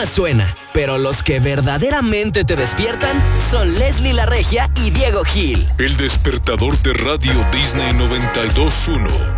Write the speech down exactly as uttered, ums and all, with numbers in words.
más suena, pero los que verdaderamente te despiertan son Leslie La Regia y Diego Gil. El despertador de Radio Disney noventa y dos punto uno.